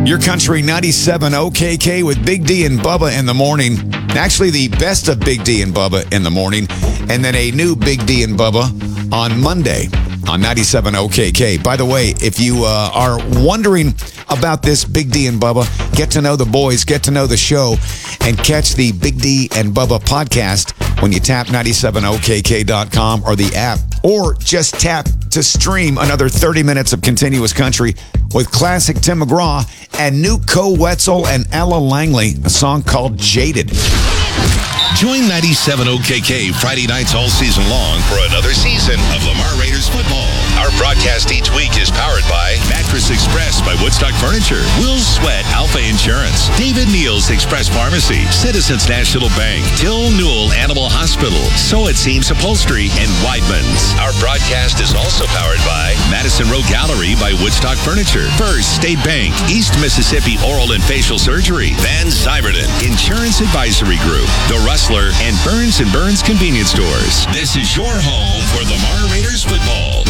Your Country 97 OKK with Big D and Bubba in the morning. Actually, the best of Big D and Bubba in the morning. And then a new Big D and Bubba on Monday on 97 OKK. By the way, if you are wondering about this Big D and Bubba, get to know the boys, get to know the show, and catch the Big D and Bubba podcast when you tap 97okk.com or the app, or just tap to stream another 30 minutes of continuous country with classic Tim McGraw and new Co Wetzel and Ella Langley, a song called Jaded. Join 97 OKK Friday nights all season long for another season of Lamar Raiders football. Our broadcast each week is powered by Mattress Express by Woodstock Furniture, Will's Sweat Alpha Insurance, David Neal's Express Pharmacy, Citizens National Bank, Till Newell Animal Hospital, So It Seems Upholstery, and Weidman's. Our broadcast is also powered by Madison Row Gallery by Woodstock Furniture, First State Bank, East Mississippi Oral and Facial Surgery, Van Zyberden Insurance Advisory Group, The Rustler, and Burns & Burns Convenience Stores. This is your home for Lamar Raiders football.